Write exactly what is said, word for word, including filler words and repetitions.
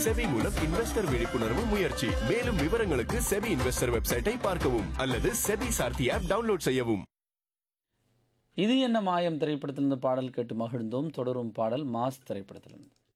SEBI மூலம் investor விழிப்புணர்வு முயற்சி. மேலும் விவரங்களுக்கு செபி இன்வெஸ்டர் வெப்சைட்டை பார்க்கவும் அல்லது செபி சார்த்தி ஆப் டவுன்லோட் செய்யவும். இது என்ன மாயம் திரைப்படத்திலிருந்து பாடல் கேட்டு மகிழ்ந்தோம். தொடரும் பாடல் மாஸ் திரைப்படத்திலிருந்து.